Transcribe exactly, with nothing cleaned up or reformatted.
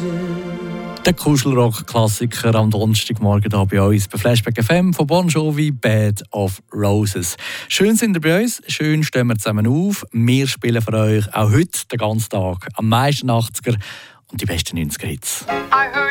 Der Kuschelrock-Klassiker am Donnerstagmorgen hier bei uns bei Flashback F M von Bon Jovi, Bed of Roses. Schön sind ihr bei uns, schön stehen wir zusammen auf. Wir spielen für euch auch heute den ganzen Tag am meisten achtziger und die besten neunziger Hits.